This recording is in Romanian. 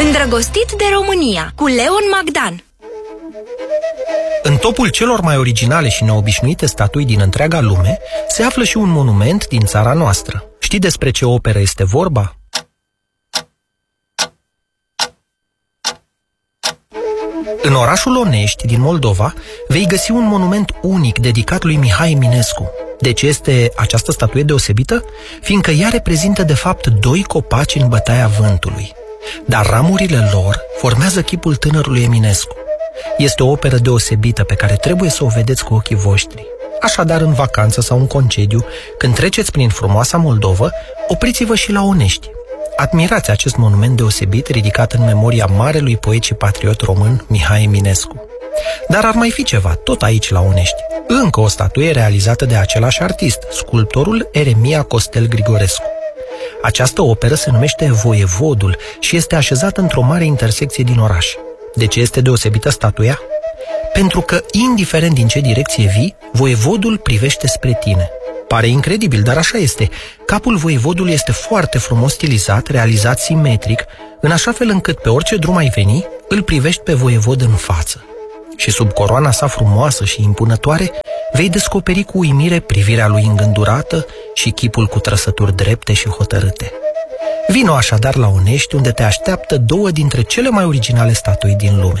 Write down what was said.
Îndrăgostit de România, cu Leon Magdan. În topul celor mai originale și neobișnuite statui din întreaga lume se află și un monument din țara noastră. Știi despre ce operă este vorba? În orașul Onești, din Moldova, vei găsi un monument unic dedicat lui Mihai Eminescu. De ce este această statuie deosebită? Fiindcă ea reprezintă de fapt doi copaci în bătaia vântului. Dar ramurile lor formează chipul tânărului Eminescu. Este o operă deosebită pe care trebuie să o vedeți cu ochii voștri. Așadar, în vacanță sau în concediu, când treceți prin frumoasa Moldovă, opriți-vă și la Onești. Admirați acest monument deosebit ridicat în memoria marelui poet și patriot român Mihai Eminescu. Dar ar mai fi ceva, tot aici la Onești. Încă o statuie realizată de același artist, sculptorul Eremia Costel Grigorescu. Această operă se numește Voievodul și este așezată într-o mare intersecție din oraș. De ce este deosebită statuia? Pentru că, indiferent din ce direcție vii, voievodul privește spre tine. Pare incredibil, dar așa este. Capul voievodului este foarte frumos stilizat, realizat simetric, în așa fel încât pe orice drum ai veni, îl privești pe voievod în față. Și sub coroana sa frumoasă și impunătoare, vei descoperi cu uimire privirea lui îngândurată și chipul cu trăsături drepte și hotărâte. Vino așadar la Onești, unde te așteaptă două dintre cele mai originale statui din lume.